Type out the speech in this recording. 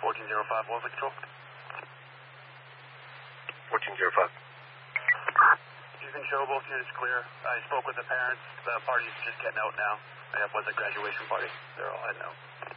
1405, Wolf Control. 1405. You can show both units clear. I spoke with the parents. The party's just getting out now. It was a graduation party. They're all heading out.